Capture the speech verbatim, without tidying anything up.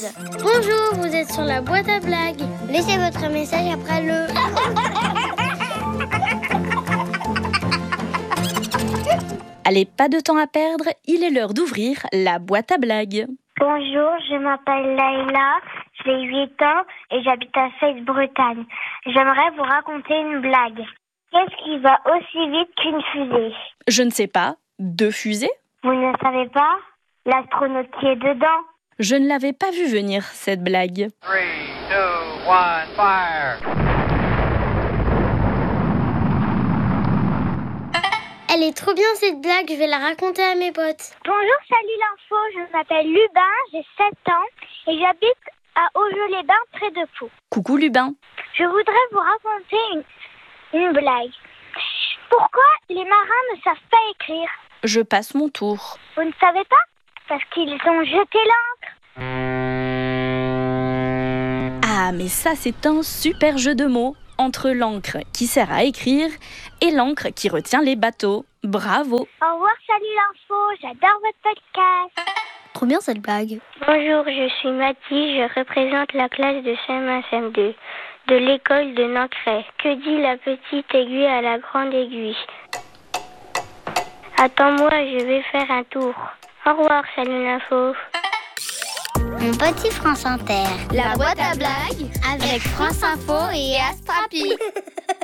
quinze. Bonjour, vous êtes sur la boîte à blagues. Laissez votre message après le... Allez, pas de temps à perdre, il est l'heure d'ouvrir la boîte à blagues. Bonjour, je m'appelle Laïla, j'ai huit ans et j'habite à Fès-Bretagne. J'aimerais vous raconter une blague. Qu'est-ce qui va aussi vite qu'une fusée? Je ne sais pas. Deux fusées? Vous ne savez pas? L'astronaute qui est dedans. Je ne l'avais pas vu venir, cette blague. three, two, one, fire! Elle est trop bien cette blague, je vais la raconter à mes potes. Bonjour, salut l'info, je m'appelle Lubin, j'ai sept ans et j'habite à Augeot-les-Bains près de Pau. Coucou Lubin. Je voudrais vous raconter une, une blague. Pourquoi les marins ne savent pas écrire? Je passe mon tour. Vous ne savez pas? Parce qu'ils ont jeté l'encre. Ah, mais ça c'est un super jeu de mots entre l'encre qui sert à écrire et l'encre qui retient les bateaux. Bravo. Au revoir, salut l'info, j'adore votre podcast. Trop bien cette blague. Bonjour, je suis Mathie, je représente la classe de C M un C M deux de l'école de Nancray. Que dit la petite aiguille à la grande aiguille? Attends-moi, je vais faire un tour. Au revoir, salut l'info. Mon petit France Inter. La boîte à blagues avec France Info et Astrapi.